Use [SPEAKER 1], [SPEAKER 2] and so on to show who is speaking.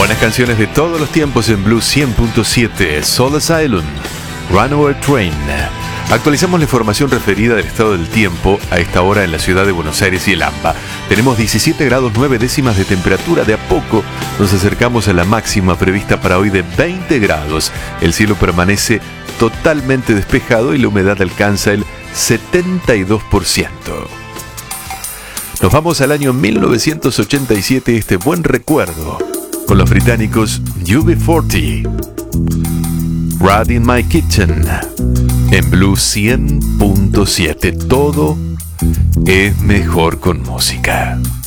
[SPEAKER 1] Buenas canciones de todos los tiempos en Blue 100.7, Soul Asylum, Runaway Train. Actualizamos la información referida del estado del tiempo a esta hora en la ciudad de Buenos Aires y el AMBA. Tenemos 17 grados 9 décimas de temperatura. De a poco nos acercamos a la máxima prevista para hoy de 20 grados. El cielo permanece totalmente despejado y la humedad alcanza el 72%. Nos vamos al año 1987, este buen recuerdo, con los británicos UB40. Rat in My Kitchen, en Blue 100.7. Todo es mejor con música.